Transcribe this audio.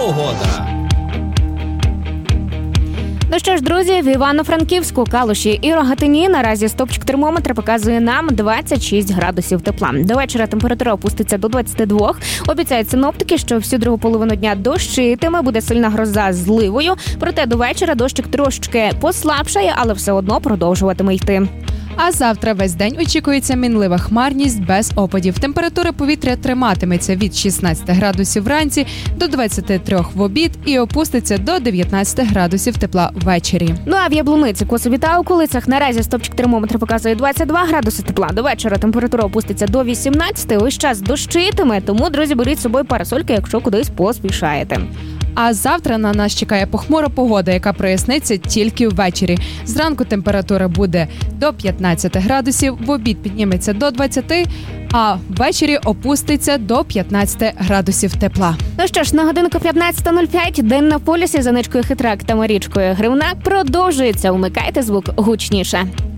Погода. Ну що ж, друзі, в Івано-Франківську, Калуші і Рогатині наразі стопчик термометра показує нам 26 градусів тепла. До вечора температура опуститься до 22. Обіцяють синоптики, що всю другу половину дня дощитиме, буде сильна гроза з зливою. Проте до вечора дощик трошечки послабшає, але все одно продовжуватиме йти. А завтра весь день очікується мінлива хмарність без опадів. Температура повітря триматиметься від 16 градусів вранці до 23 в обід і опуститься до 19 градусів тепла ввечері. Ну а в Яблуниці, Косові та околицях наразі стопчик термометра показує 22 градуси тепла. До вечора температура опуститься до 18. Ось час дощитиме, тому, друзі, беріть з собою парасольки, якщо кудись поспішаєте. А завтра на нас чекає похмура погода, яка проясниться тільки ввечері. Зранку температура буде до 15 градусів, в обід підніметься до 20, а ввечері опуститься до 15 градусів тепла. Ну що ж, на годинку 15:05, день на полюсі за ничкою Хитрак та Марічкою Гривнак продовжується. Умикайте звук гучніше.